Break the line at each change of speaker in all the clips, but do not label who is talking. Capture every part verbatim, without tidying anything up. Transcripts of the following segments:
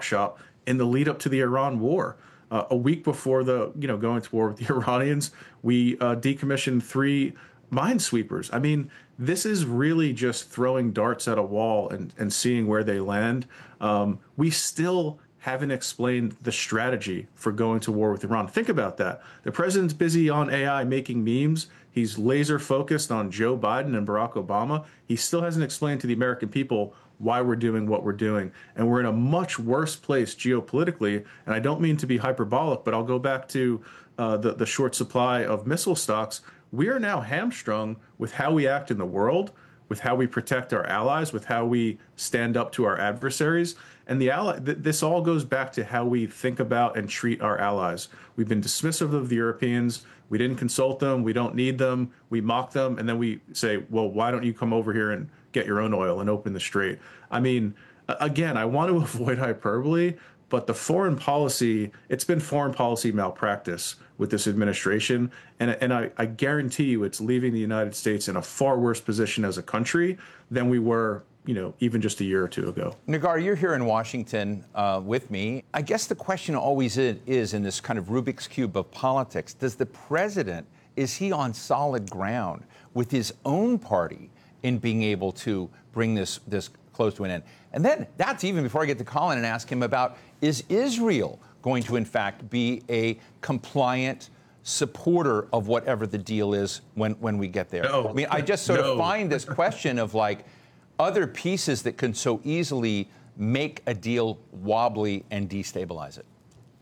shop in the lead up to the Iran war. Uh, a week before the, you know, going to war with the Iranians, we uh, decommissioned three minesweepers. I mean, this is really just throwing darts at a wall and, and seeing where they land. Um, we still haven't explained the strategy for going to war with Iran. Think about that. The president's busy on A I making memes. He's laser focused on Joe Biden and Barack Obama. He still hasn't explained to the American people why we're doing what we're doing. And we're in a much worse place geopolitically. And I don't mean to be hyperbolic, but I'll go back to uh, the, the short supply of missile stocks. We are now hamstrung with how we act in the world, with how we protect our allies, with how we stand up to our adversaries. And the ally, th- this all goes back to how we think about and treat our allies. We've been dismissive of the Europeans. We didn't consult them. We don't need them. We mock them. And then we say, well, why don't you come over here and get your own oil and open the strait? I mean, again, I want to avoid hyperbole, but the foreign policy, it's been foreign policy malpractice with this administration. And, and I, I guarantee you it's leaving the United States in a far worse position as a country than we were, you know, even just a year or two ago.
Nagar, you're here in Washington uh, with me. I guess the question always is, is in this kind of Rubik's Cube of politics, does the president, is he on solid ground with his own party in being able to bring this, this close to an end? And then that's even before I get to Colin and ask him about, is Israel going to, in fact, be a compliant supporter of whatever the deal is when, when we get there?
No.
I mean, I just sort
No.
of find this question of, like, other pieces that can so easily make a deal wobbly and destabilize it.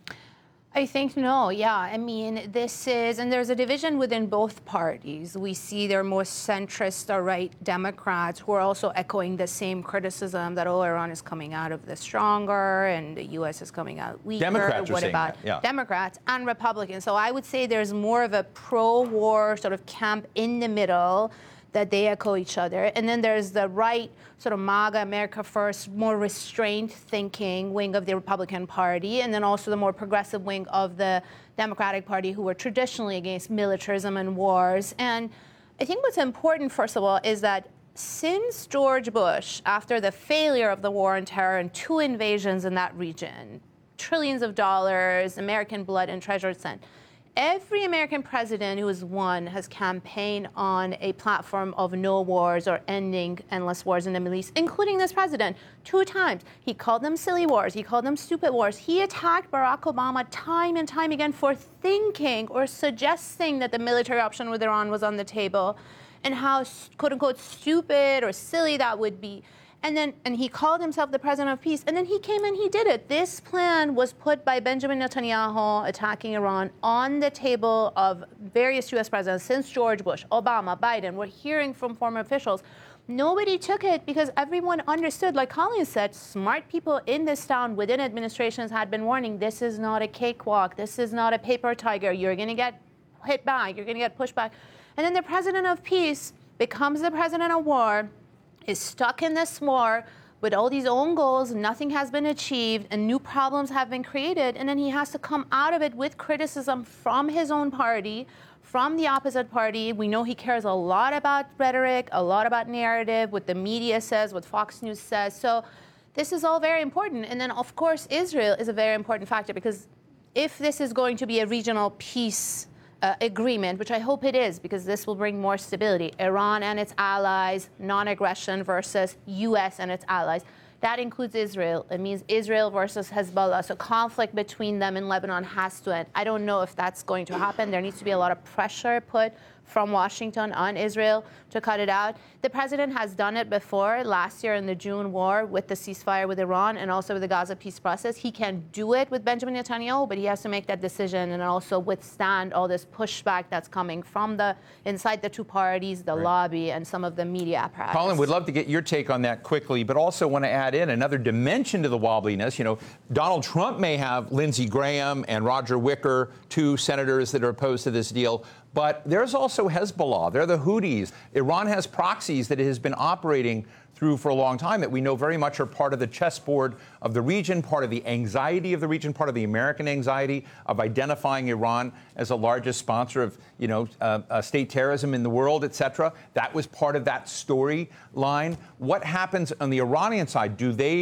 I think no, yeah. I mean, this is, and there's a division within both parties. We see there are more centrist or right Democrats who are also echoing the same criticism that, oh, Iran is coming out of this stronger and the U S is coming out weaker.
Democrats are
what
saying
about
that, yeah.
Democrats and Republicans? So I would say there's more of a pro-war sort of camp in the middle that they echo each other. And then there's the right sort of MAGA, America First, more restrained thinking wing of the Republican Party, and then also the more progressive wing of the Democratic Party, who were traditionally against militarism and wars. And I think what's important, first of all, is that since George Bush, after the failure of the war on terror and two invasions in that region, trillions of dollars, American blood and treasure sent, every American president who has won has campaigned on a platform of no wars or ending endless wars in the Middle East, including this president, two times. He called them silly wars. He called them stupid wars. He attacked Barack Obama time and time again for thinking or suggesting that the military option with Iran was on the table and how, quote unquote, stupid or silly that would be. And then, and he called himself the president of peace. And then he came and he did it. This plan was put by Benjamin Netanyahu attacking Iran on the table of various U S presidents since George Bush, Obama, Biden. We're hearing from former officials. Nobody took it because everyone understood, like Colin said, smart people in this town within administrations had been warning, this is not a cakewalk. This is not a paper tiger. You're going to get hit back. You're going to get pushed back. And then the president of peace becomes the president of war, is stuck in this war with all these own goals, nothing has been achieved, and new problems have been created, and then he has to come out of it with criticism from his own party, from the opposite party. We know he cares a lot about rhetoric, a lot about narrative, what the media says, what Fox News says. So this is all very important. And then, of course, Israel is a very important factor, because if this is going to be a regional peace Uh, agreement, which I hope it is, because this will bring more stability. Iran and its allies, non-aggression versus U S and its allies. That includes Israel. It means Israel versus Hezbollah. So conflict between them in Lebanon has to end. I don't know if that's going to happen. There needs to be a lot of pressure put from Washington on Israel to cut it out. The president has done it before, last year in the June war with the ceasefire with Iran and also with the Gaza peace process. He can do it with Benjamin Netanyahu, but he has to make that decision and also withstand all this pushback that's coming from the inside the two parties, the right. lobby, and some of the media apparatus.
Colin, we'd love to get your take on that quickly, but also want to add in another dimension to the wobbliness. You know, Donald Trump may have Lindsey Graham and Roger Wicker, two senators that are opposed to this deal. But there's also Hezbollah. They're the Houthis. Iran has proxies that it has been operating through for a long time that we know very much are part of the chessboard of the region, part of the anxiety of the region, part of the American anxiety of identifying Iran as the largest sponsor of, you know, uh, uh, state terrorism in the world, et cetera. That was part of that storyline. What happens on the Iranian side? Do they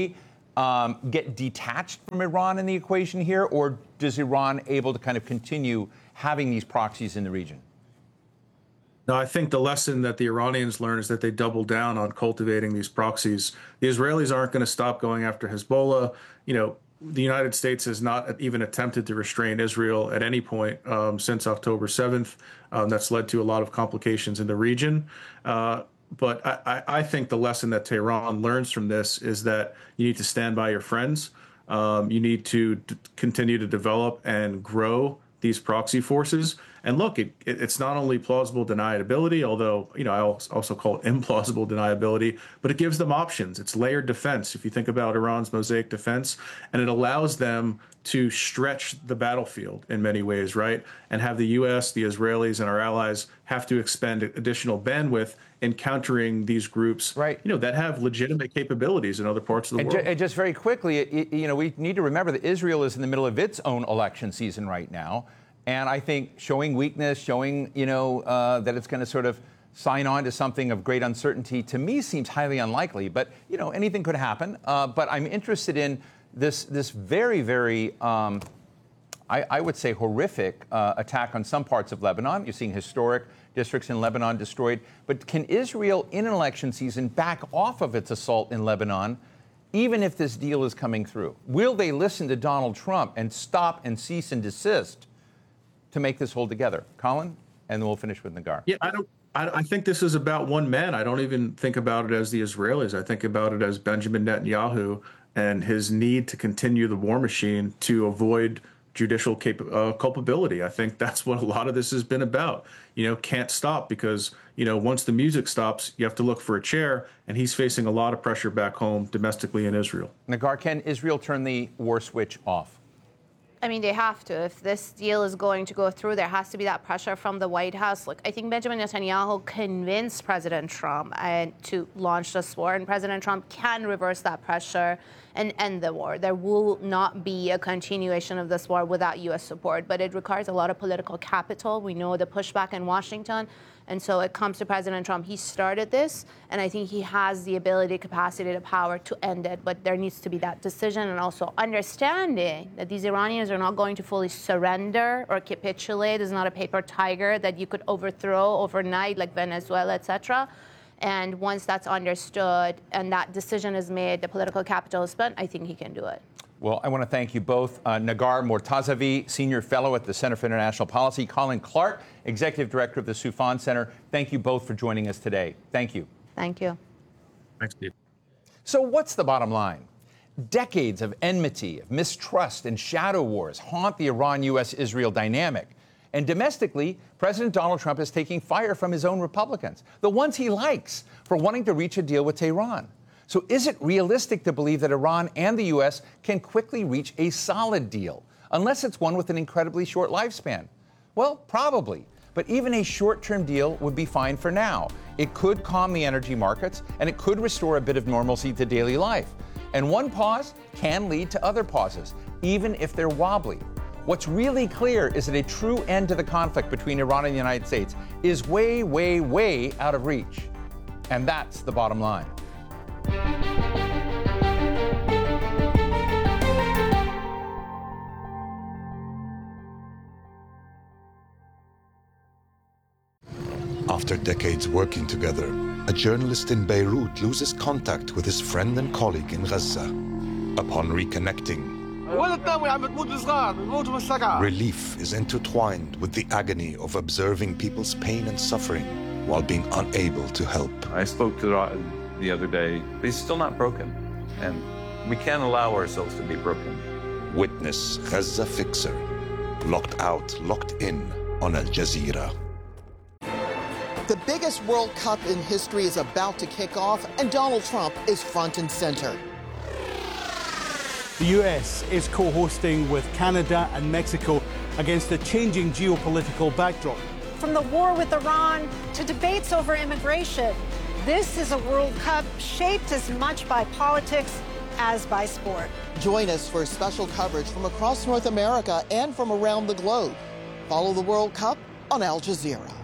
um, get detached from Iran in the equation here, or does Iran able to kind of continue having these proxies in the region?
No, I think the lesson that the Iranians learn is that they double down on cultivating these proxies. The Israelis aren't going to stop going after Hezbollah. You know, the United States has not even attempted to restrain Israel at any point um, since October seventh. Um, that's led to a lot of complications in the region. Uh, but I, I think the lesson that Tehran learns from this is that you need to stand by your friends. Um, you need to d- continue to develop and grow these proxy forces. And look, it, it, it's not only plausible deniability, although, you know, I also call it implausible deniability, but it gives them options. It's layered defense, if you think about Iran's mosaic defense, and it allows them to stretch the battlefield in many ways, right? And have the U S, the Israelis, and our allies have to expend additional bandwidth in countering these groups,
right,
you know, that have legitimate capabilities in other parts of the
and
world.
Ju- and just very quickly, it, you know, we need to remember that Israel is in the middle of its own election season right now. And I think showing weakness, showing, you know, uh, that it's going to sort of sign on to something of great uncertainty, to me seems highly unlikely. But, you know, anything could happen. Uh, but I'm interested in this this very, very, um, I, I would say, horrific uh, attack on some parts of Lebanon. You're seeing historic districts in Lebanon destroyed. But can Israel, in an election season, back off of its assault in Lebanon, even if this deal is coming through? Will they listen to Donald Trump and stop and cease and desist to make this hold together? Colin, and then we'll finish with Nagar.
Yeah, I don't. I, I think this is about one man. I don't even think about it as the Israelis. I think about it as Benjamin Netanyahu and his need to continue the war machine to avoid judicial cap- uh, culpability. I think that's what a lot of this has been about. You know, can't stop because, you know, once the music stops, you have to look for a chair, and he's facing a lot of pressure back home domestically in Israel.
Nagar, can Israel turn the war switch off?
I mean, they have to. If this deal is going to go through, there has to be that pressure from the White House. Look, I think Benjamin Netanyahu convinced President Trump uh, to launch this war, and President Trump can reverse that pressure and end the war. There will not be a continuation of this war without U S support, but it requires a lot of political capital. We know the pushback in Washington. And so it comes to President Trump. He started this, and I think he has the ability, capacity, the power to end it. But there needs to be that decision, and also understanding that these Iranians are not going to fully surrender or capitulate. It's not a paper tiger that you could overthrow overnight, like Venezuela, et cetera. And once that's understood and that decision is made, the political capital is spent, I think he can do it.
Well, I want to thank you both. Uh, Nagar Mortazavi, Senior Fellow at the Center for International Policy, Colin Clark, Executive Director of the Soufan Center. Thank you both for joining us today. Thank you.
Thank you.
Thanks, Steve.
So what's the bottom line? Decades of enmity, of mistrust, and shadow wars haunt the Iran-U S Israel dynamic. And domestically, President Donald Trump is taking fire from his own Republicans, the ones he likes, for wanting to reach a deal with Tehran. So is it realistic to believe that Iran and the U S can quickly reach a solid deal, unless it's one with an incredibly short lifespan? Well, probably. But even a short-term deal would be fine for now. It could calm the energy markets, and it could restore a bit of normalcy to daily life. And one pause can lead to other pauses, even if they're wobbly. What's really clear is that a true end to the conflict between Iran and the United States is way, way, way out of reach. And that's the bottom line.
After decades working together, a journalist in Beirut loses contact with his friend and colleague in Gaza. Upon reconnecting, relief is intertwined with the agony of observing people's pain and suffering while being unable to help.
I spoke to Ra'ad the other day, but he's still not broken, and we can't allow ourselves to be broken.
Witness Gaza Fixer, locked out, locked in on Al Jazeera.
The biggest World Cup in history is about to kick off, and Donald Trump is front and center.
The U S is co-hosting with Canada and Mexico against a changing geopolitical backdrop.
From the war with Iran to debates over immigration, this is a World Cup shaped as much by politics as by sport.
Join us for special coverage from across North America and from around the globe. Follow the World Cup on Al Jazeera.